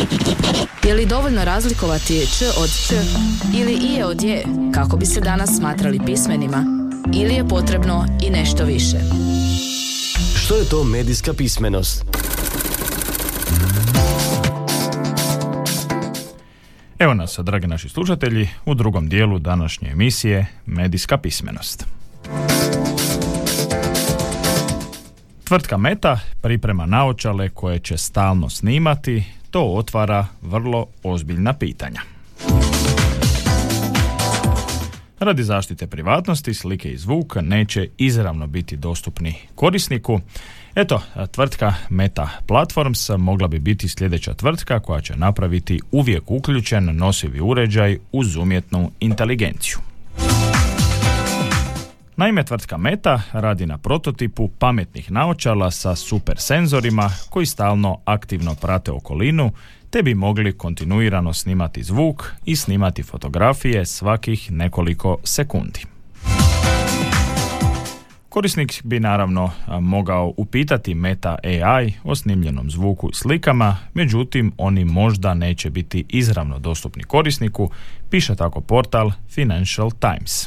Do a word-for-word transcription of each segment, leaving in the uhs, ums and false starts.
Je li dovoljno razlikovati č od č ili i od je kako bi se danas smatrali pismenima? Ili je potrebno i nešto više? Što je to medijska pismenost? Evo nas, dragi naši slušatelji, u drugom dijelu današnje emisije Medijska pismenost. Tvrtka Meta priprema naočale koje će stalno snimati, to otvara vrlo ozbiljna pitanja. Radi zaštite privatnosti, slike i zvuk neće izravno biti dostupni korisniku. Eto, tvrtka Meta Platforms mogla bi biti sljedeća tvrtka koja će napraviti uvijek uključen nosivi uređaj uz umjetnu inteligenciju. Naime, tvrtka Meta radi na prototipu pametnih naočala sa super senzorima koji stalno aktivno prate okolinu, te bi mogli kontinuirano snimati zvuk i snimati fotografije svakih nekoliko sekundi. Korisnik bi naravno mogao upitati Meta A I o snimljenom zvuku i slikama, međutim oni možda neće biti izravno dostupni korisniku, piše tako portal Financial Times.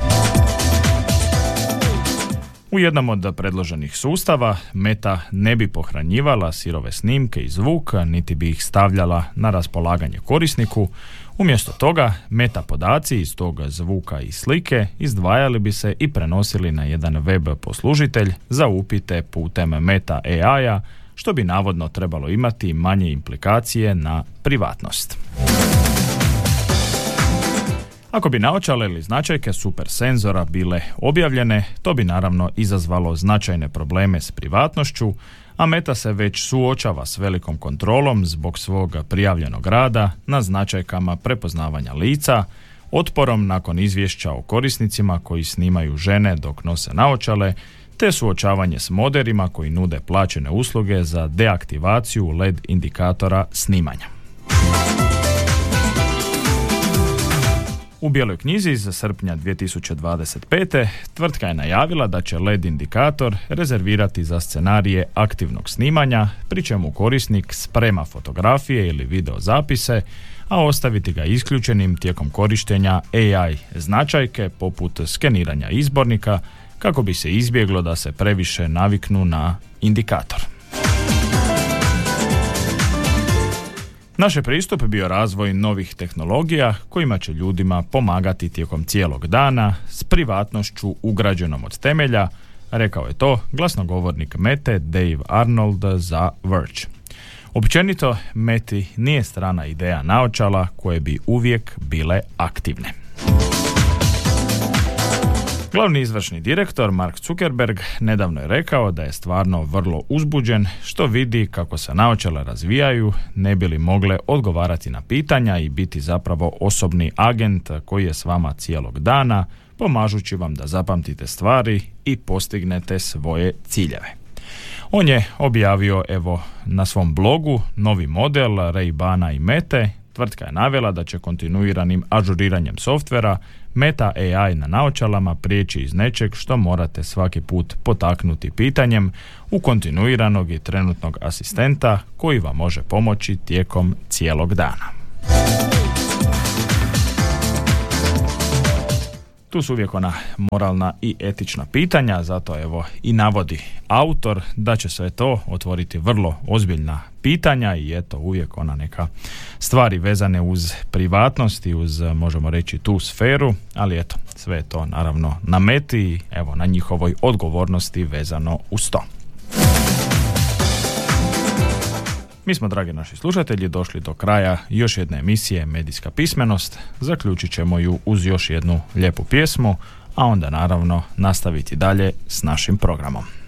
U jednom od predloženih sustava Meta ne bi pohranjivala sirove snimke i zvuk, niti bi ih stavljala na raspolaganje korisniku. Umjesto toga, Meta podaci iz tog zvuka i slike izdvajali bi se i prenosili na jedan web poslužitelj za upite putem Meta A I-a, što bi navodno trebalo imati manje implikacije na privatnost. Ako bi naočale ili značajke super senzora bile objavljene, to bi naravno izazvalo značajne probleme s privatnošću, a Meta se već suočava s velikom kontrolom zbog svog prijavljenog rada na značajkama prepoznavanja lica, otporom nakon izvješća o korisnicima koji snimaju žene dok nose naočale, te suočavanje s moderima koji nude plaćene usluge za deaktivaciju L E D indikatora snimanja. U Bijeloj knjizi iz srpnja dvije tisuće dvadeset pete tvrtka je najavila da će L E D indikator rezervirati za scenarije aktivnog snimanja, pri čemu korisnik sprema fotografije ili video zapise, a ostaviti ga isključenim tijekom korištenja A I značajke poput skeniranja izbornika, kako bi se izbjeglo da se previše naviknu na indikator. Naš je pristup bio razvoj novih tehnologija kojima će ljudima pomagati tijekom cijelog dana s privatnošću ugrađenom od temelja, rekao je to glasnogovornik Mete Dave Arnold za Verge. Općenito, Meti nije strana ideja naočala koje bi uvijek bile aktivne. Glavni izvršni direktor Mark Zuckerberg nedavno je rekao da je stvarno vrlo uzbuđen što vidi kako se naočala razvijaju, ne bi li mogle odgovarati na pitanja i biti zapravo osobni agent koji je s vama cijelog dana, pomažući vam da zapamtite stvari i postignete svoje ciljeve. On je objavio evo na svom blogu novi model Ray-Bana i Mete. Tvrtka je navela da će kontinuiranim ažuriranjem softvera Meta A I na naočalama prijeći iz nečeg što morate svaki put potaknuti pitanjem u kontinuiranog i trenutnog asistenta koji vam može pomoći tijekom cijelog dana. Tu su uvijek ona moralna i etična pitanja, zato evo i navodi autor da će sve to otvoriti vrlo ozbiljna pitanja i eto uvijek ona neka stvari vezane uz privatnost i uz, možemo reći, tu sferu, ali eto, sve je to naravno na Meti i evo na njihovoj odgovornosti vezano uz to. Mi smo, dragi naši slušatelji, došli do kraja još jedne emisije Medijska pismenost. Zaključit ćemo ju uz još jednu lijepu pjesmu, a onda naravno nastaviti dalje s našim programom.